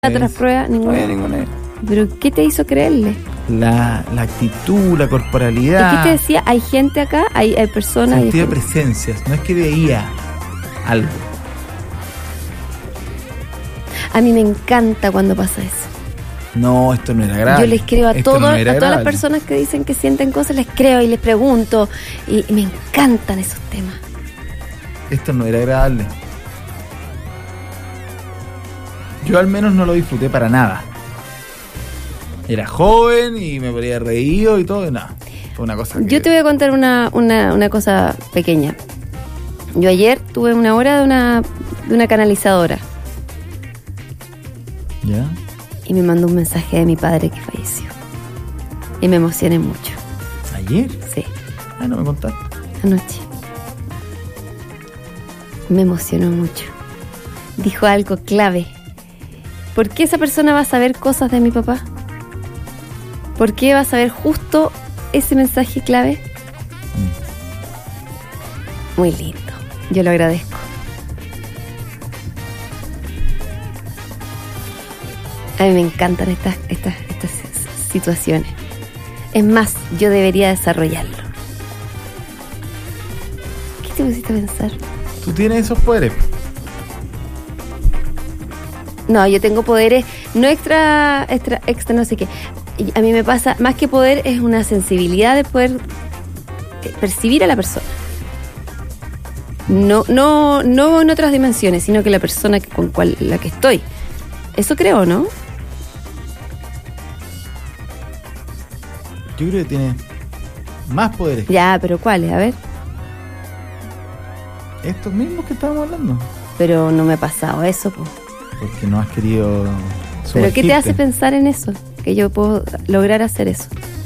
Otras pruebas, ninguna. No había ninguna. ¿Pero qué te hizo creerle? La actitud, la corporalidad. ¿Y qué te decía? Hay gente acá, hay personas. Sentía presencias, no es que veía algo. A mí me encanta cuando pasa eso. No, esto no era agradable. Yo les creo a Esto no era todas las agradable. personas que dicen que sienten cosas, les creo y les pregunto. Y me encantan esos temas. Esto no era agradable. Yo al menos no lo disfruté para nada. Era joven y me habría reído y todo, y nada. Fue una cosa que... Yo te voy a contar una cosa pequeña. Yo ayer tuve una hora de una canalizadora. ¿Ya? Y me mandó un mensaje de mi padre que falleció. Y me emocioné mucho. ¿Ayer? Sí, Ah, no me contaste. anoche. Me emocionó mucho. Dijo algo clave. ¿Por qué esa persona va a saber cosas de mi papá? ¿Por qué va a saber justo ese mensaje clave? Muy lindo. Yo lo agradezco. A mí me encantan estas situaciones. Es más, yo debería desarrollarlo. ¿Qué te pusiste a pensar? ¿Tú tienes esos poderes? No, yo tengo poderes no extra no sé qué. Y a mí me pasa, más que poder, es una sensibilidad de poder percibir a la persona. No en otras dimensiones, sino que la persona con la que estoy. Eso creo, ¿no? Yo creo que tiene más poderes. Ya, pero ¿cuáles? A ver. Estos mismos que estábamos hablando. Pero no me ha pasado eso, po. Porque no has querido ¿Pero qué te sumergirte. hace pensar en eso? Que yo puedo lograr hacer eso.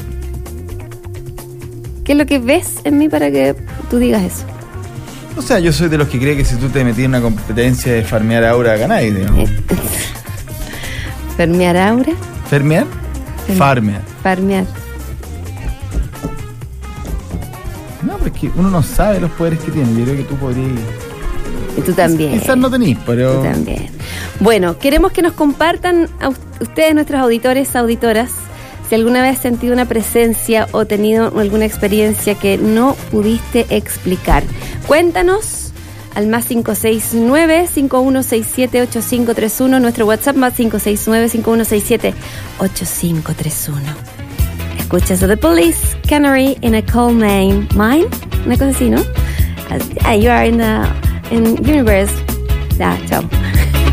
¿Qué es lo que ves en mí para que tú digas eso? O sea, yo soy de los que cree que si tú te metías en una competencia de farmear aura, ganáis, digamos. ¿Fermear aura? ¿Farmear? Farmear. Farmear. No, pero es que uno no sabe los poderes que tiene. Yo creo que tú podrías... Y tú también. Quizás no tenís, pero... Tú también. Bueno, queremos que nos compartan a ustedes, nuestros auditores, auditoras, si alguna vez has sentido una presencia o tenido alguna experiencia que no pudiste explicar. Cuéntanos al más 569-5167-8531, nuestro WhatsApp más 569-5167-8531. Escuchas a The Police, Canary in a Coal Mine, una cosa así, ¿no? You are in the universe. Ya, chao.